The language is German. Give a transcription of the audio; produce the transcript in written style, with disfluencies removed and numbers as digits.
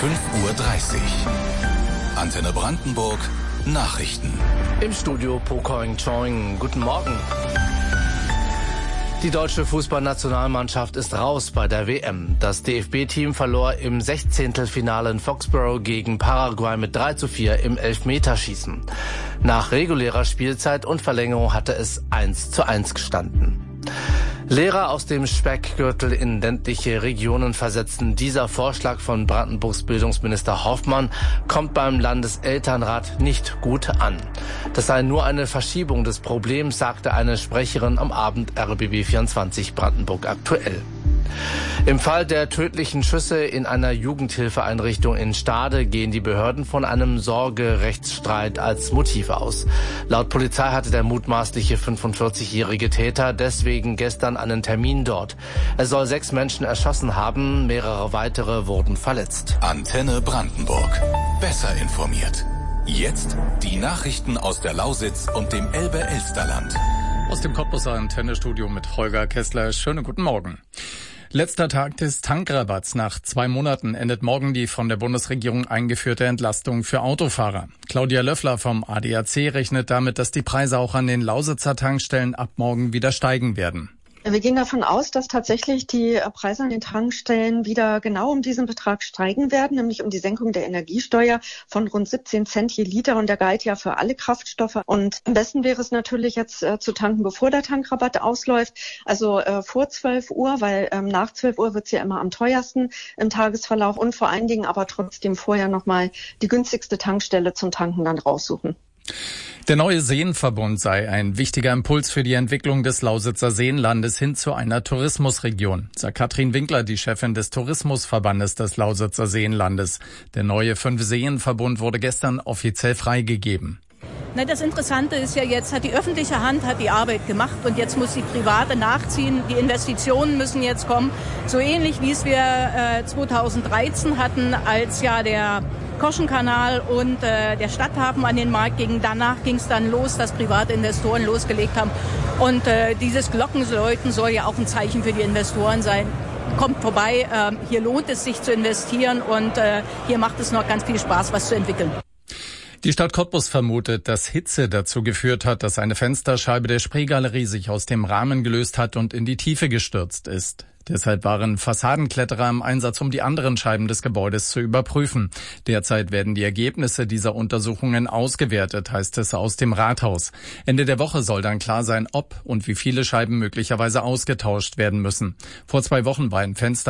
5:30 Uhr. Antenne Brandenburg, Nachrichten. Im Studio Pokoing Choing. Guten Morgen. Die deutsche Fußballnationalmannschaft ist raus bei der WM. Das DFB-Team verlor im 16. Finale in Foxborough gegen Paraguay mit 3:4 im Elfmeterschießen. Nach regulärer Spielzeit und Verlängerung hatte es 1:1 gestanden. Lehrer aus dem Speckgürtel in ländliche Regionen versetzen. Dieser Vorschlag von Brandenburgs Bildungsminister Hoffmann kommt beim Landeselternrat nicht gut an. Das sei nur eine Verschiebung des Problems, sagte eine Sprecherin am Abend RBB 24 Brandenburg aktuell. Im Fall der tödlichen Schüsse in einer Jugendhilfeeinrichtung in Stade gehen die Behörden von einem Sorgerechtsstreit als Motiv aus. Laut Polizei hatte der mutmaßliche 45-jährige Täter deswegen gestern einen Termin dort. Er soll 6 Menschen erschossen haben, mehrere weitere wurden verletzt. Antenne Brandenburg. Besser informiert. Jetzt die Nachrichten aus der Lausitz und dem Elbe-Elsterland. Aus dem Cottbuser Antennestudio mit Holger Kessler. Schönen guten Morgen. Letzter Tag des Tankrabatts. Nach 2 Monaten endet morgen die von der Bundesregierung eingeführte Entlastung für Autofahrer. Claudia Löffler vom ADAC rechnet damit, dass die Preise auch an den Lausitzer Tankstellen ab morgen wieder steigen werden. Wir gehen davon aus, dass tatsächlich die Preise an den Tankstellen wieder genau um diesen Betrag steigen werden, nämlich um die Senkung der Energiesteuer von rund 17 Cent je Liter. Und der galt ja für alle Kraftstoffe. Und am besten wäre es natürlich jetzt zu tanken, bevor der Tankrabatt ausläuft, also vor 12 Uhr, weil nach 12 Uhr wird es ja immer am teuersten im Tagesverlauf und vor allen Dingen aber trotzdem vorher nochmal die günstigste Tankstelle zum Tanken dann raussuchen. Der neue Seenverbund sei ein wichtiger Impuls für die Entwicklung des Lausitzer Seenlandes hin zu einer Tourismusregion, sagt Katrin Winkler, die Chefin des Tourismusverbandes des Lausitzer Seenlandes. Der neue 5-Seen-Verbund wurde gestern offiziell freigegeben. Das Interessante ist ja, jetzt hat die öffentliche Hand die Arbeit gemacht und jetzt muss die private nachziehen. Die Investitionen müssen jetzt kommen. So ähnlich wie es wir 2013 hatten, als ja der Koschenkanal und der Stadthafen an den Markt gingen. Danach ging es dann los, dass private Investoren losgelegt haben. Und dieses Glockenläuten soll ja auch ein Zeichen für die Investoren sein. Kommt vorbei, hier lohnt es sich zu investieren und hier macht es noch ganz viel Spaß, was zu entwickeln. Die Stadt Cottbus vermutet, dass Hitze dazu geführt hat, dass eine Fensterscheibe der Spreegalerie sich aus dem Rahmen gelöst hat und in die Tiefe gestürzt ist. Deshalb waren Fassadenkletterer im Einsatz, um die anderen Scheiben des Gebäudes zu überprüfen. Derzeit werden die Ergebnisse dieser Untersuchungen ausgewertet, heißt es aus dem Rathaus. Ende der Woche soll dann klar sein, ob und wie viele Scheiben möglicherweise ausgetauscht werden müssen. Vor 2 Wochen war ein Fenster